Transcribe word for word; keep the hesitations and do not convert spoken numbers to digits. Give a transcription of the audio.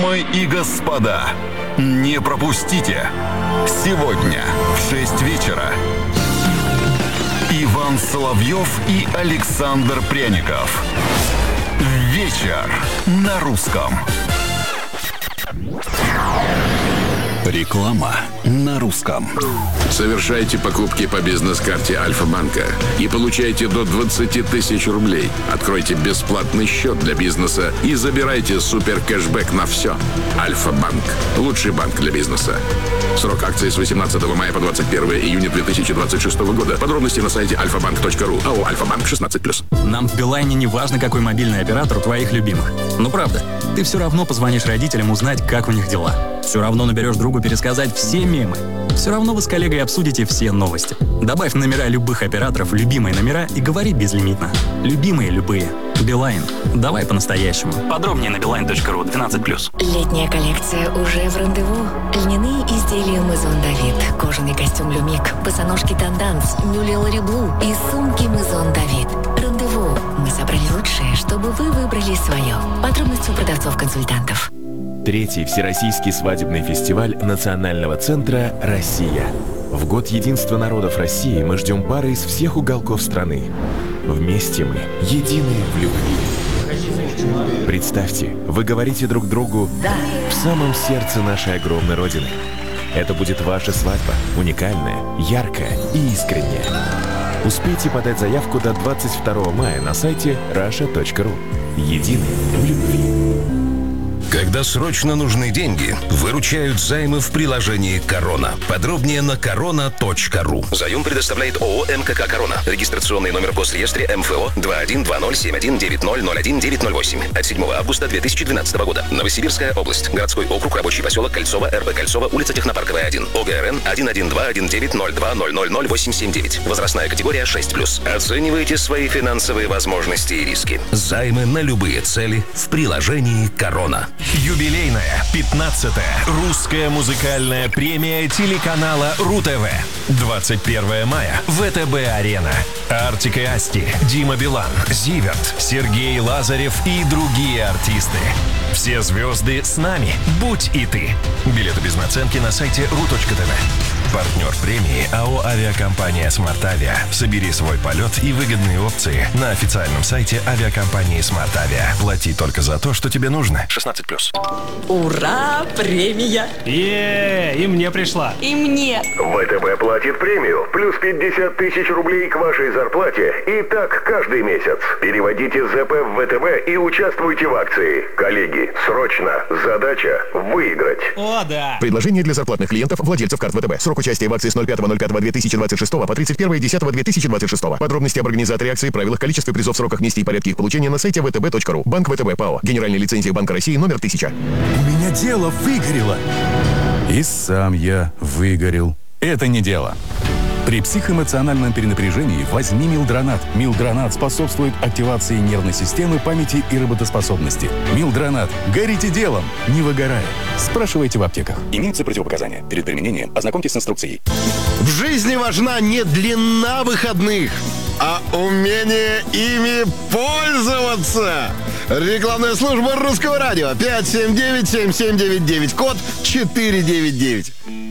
Дамы и господа, не пропустите. Сегодня в шесть вечера Иван Соловьев и Александр Пряников. Вечер на русском. Реклама на русском. Совершайте покупки по бизнес-карте Альфа-банка и получайте до двадцать тысяч рублей. Откройте бесплатный счет для бизнеса и забирайте супер кэшбэк на все. Альфа-банк. Лучший банк для бизнеса. Срок акции с восемнадцатого мая по двадцать первое июня две тысячи двадцать шестого года. Подробности на сайте альфа банк точка ру. АО «Альфа-банк» шестнадцать плюс. Нам в Билайне не важно, какой мобильный оператор у твоих любимых. Но правда, ты все равно позвонишь родителям узнать, как у них дела. Все равно наберешь другу пересказать все мемы. Все равно вы с коллегой обсудите все новости. Добавь номера любых операторов в любимые номера и говори безлимитно. Любимые любые. Билайн. Давай по-настоящему. Подробнее на билайн точка ру. двенадцать плюс. Летняя коллекция уже в рандеву. Льняные изделия Maison David, кожаный костюм Люмик, босоножки Танданс, мюли Лори Блу и сумки Maison David. Рандеву. Мы собрали лучшее, чтобы вы выбрали свое. Подробности у продавцов-консультантов. Третий Всероссийский свадебный фестиваль Национального центра «Россия». В год единства народов России мы ждем пары из всех уголков страны. Вместе мы едины в любви. Представьте, вы говорите друг другу «да» в самом сердце нашей огромной Родины. Это будет ваша свадьба, уникальная, яркая и искренняя. Успейте подать заявку до двадцать второго мая на сайте раша точка ру. Едины в любви. Когда срочно нужны деньги, выручают займы в приложении «Корона». Подробнее на корона точка ру. Заем предоставляет ООО «МКК Корона». Регистрационный номер в Госреестре эм эф о два один два ноль семь один девять ноль ноль один девять ноль восемь от седьмого августа две тысячи двенадцатого года. Новосибирская область. Городской округ, рабочий поселок Кольцово, эр бэ Кольцово, улица Технопарковая, один. ОГРН один один два один девять ноль два ноль ноль ноль восемь семь девять. Возрастная категория шесть плюс. Оценивайте свои финансовые возможности и риски. Займы на любые цели в приложении «Корона». Юбилейная пятнадцатая русская музыкальная премия телеканала РУ-ТВ. двадцать первого мая. вэ тэ бэ-арена. Артик и Асти, Дима Билан, Зиверт, Сергей Лазарев и другие артисты. Все звезды с нами. Будь и ты. Билеты без наценки на сайте ру точка тэ вэ. Партнер премии АО «Авиакомпания Смарт-Авиа». Собери свой полет и выгодные опции на официальном сайте авиакомпании Смарт-Авиа. Плати только за то, что тебе нужно. шестнадцать плюс. Ура! Премия! Е, и мне пришла. И мне. вэ тэ бэ платит премию. Плюс пятьдесят тысяч рублей к вашей зарплате. И так каждый месяц. Переводите зэ пэ в вэ тэ бэ и участвуйте в акции. Коллеги, срочно. Задача выиграть. О, да. Предложение для зарплатных клиентов, владельцев карт вэ тэ бэ. Срок участия в акции с ноль пятого ноль пятого две тысячи двадцать шестого по тридцать первое десятого две тысячи двадцать шестого. Подробности об организаторе акции, правилах, количестве призов, сроках, месте и порядке их получения на сайте вэ тэ бэ точка ру. Банк вэ тэ бэ ПАО. Генеральная лицензия Банка России номер тысяча. У меня дело выгорело. И сам я выгорел. Это не дело. При психоэмоциональном перенапряжении возьми Милдронат. Милдронат способствует активации нервной системы, памяти и работоспособности. Милдронат. Горите делом, не выгорая. Спрашивайте в аптеках. Имеются противопоказания. Перед применением ознакомьтесь с инструкцией. В жизни важна не длина выходных, а умение ими пользоваться. Рекламная служба Русского радио. пять семь девять семь семь девять девять. Код четыре девять девять.